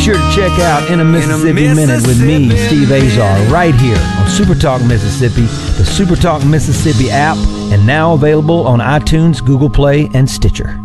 sure to check out In a Mississippi Minute with me, Steve Azar, right here on Super Talk Mississippi, the Super Talk Mississippi app, and now available on iTunes, Google Play, and Stitcher.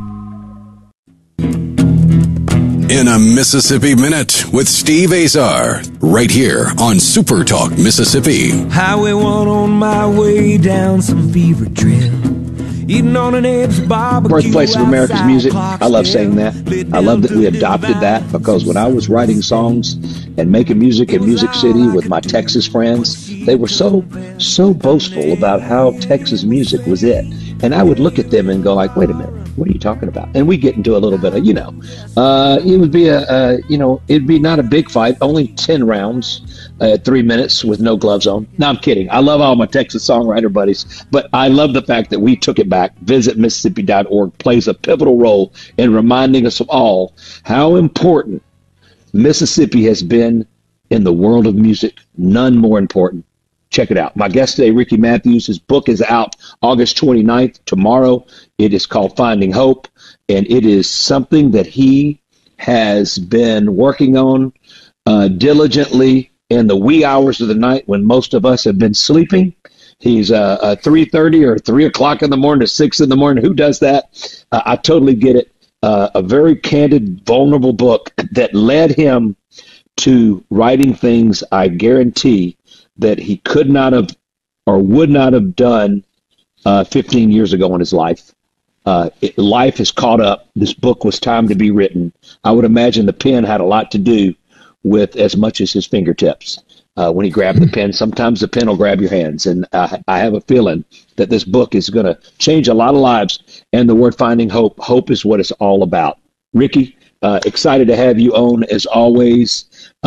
In a Mississippi Minute with Steve Azar, right here on Super Talk Mississippi. Highway 1 on my way down some fever trail. Eating on an Abe's barbecue. Birthplace of America's music. I love saying that. I love that we adopted that, because when I was writing songs and making music in Music City with my Texas friends, they were so boastful about how Texas music was it. And I would look at them and go like, wait a minute, what are you talking about? And we get into a little bit of, it would be it'd be not a big fight, only 10 rounds at 3 minutes with no gloves on. No, I'm kidding. I love all my Texas songwriter buddies, but I love the fact that we took it back. Visit Mississippi.org plays a pivotal role in reminding us of all how important Mississippi has been in the world of music. None more important. Check it out. My guest today, Ricky Matthews, his book is out August 29th, tomorrow. It is called Finding Hope, and it is something that he has been working on diligently in the wee hours of the night when most of us have been sleeping. He's 3:30 or 3 o'clock in the morning to 6 in the morning. Who does that? I totally get it. A very candid, vulnerable book that led him to writing things I guarantee that he could not have or would not have done 15 years ago in his life. Life has caught up. This book was time to be written. I would imagine the pen had a lot to do with as much as his fingertips. When he grabbed the pen, sometimes the pen will grab your hands. And I have a feeling that this book is going to change a lot of lives. And the word Finding Hope, hope is what it's all about. Ricky, excited to have you on as always.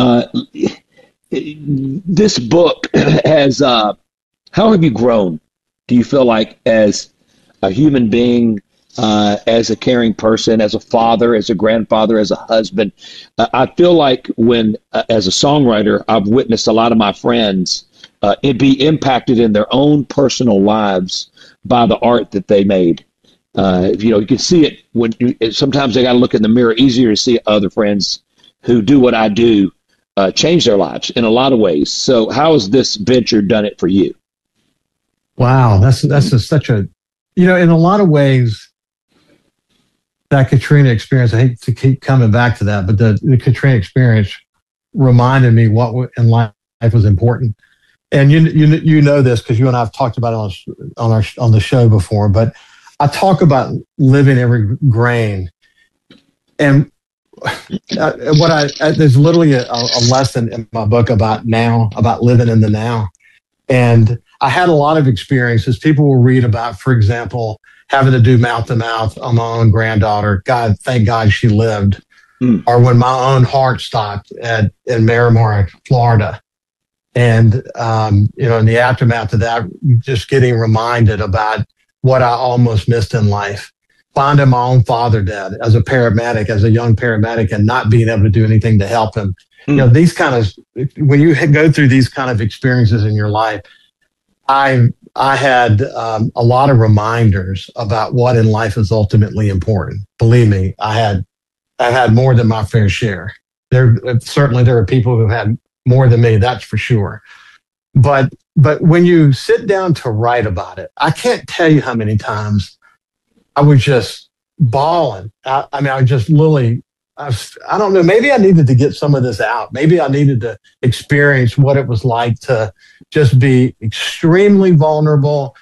This book has, how have you grown? Do you feel like as a human being, as a caring person, as a father, as a grandfather, as a husband? I feel like when, as a songwriter, I've witnessed a lot of my friends be impacted in their own personal lives by the art that they made. You can see it when sometimes they got to look in the mirror. Easier to see other friends who do what I do change their lives in a lot of ways. So how has this venture done it for you? Wow, that's such a, in a lot of ways, that Katrina experience, I hate to keep coming back to that, but the Katrina experience reminded me what in life was important. And you know this because you and I have talked about it on the show before, but I talk about living every grain. And there's literally a lesson in my book about living in the now. And I had a lot of experiences. People will read about, for example, having to do mouth to mouth on my own granddaughter. God, thank God she lived. Or when my own heart stopped in Miramar, Florida. And, in the aftermath of that, just getting reminded about what I almost missed in life. Finding my own father dead as a young paramedic, and not being able to do anything to help him. These kind of, when you go through these kind of experiences in your life, I had a lot of reminders about what in life is ultimately important. Believe me, I've had more than my fair share. There are people who've had more than me, that's for sure. But when you sit down to write about it, I can't tell you how many times I was just bawling. I don't know, maybe I needed to get some of this out. Maybe I needed to experience what it was like to just be extremely vulnerable,